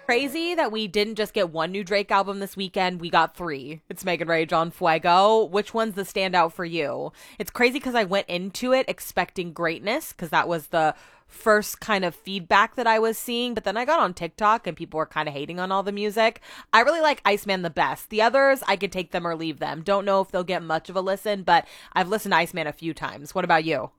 Crazy that we didn't just get one new Drake album this weekend. We got three. It's Megan Rage on Fuego. Which one's the standout for you? It's crazy because I went into it expecting greatness because that was the first kind of feedback that I was seeing. But then I got on TikTok and people were kind of hating on all the music. I really like Iceman the best. The others, I could take them or leave them. Don't know if they'll get much of a listen, but I've listened to Iceman a few times. What about you?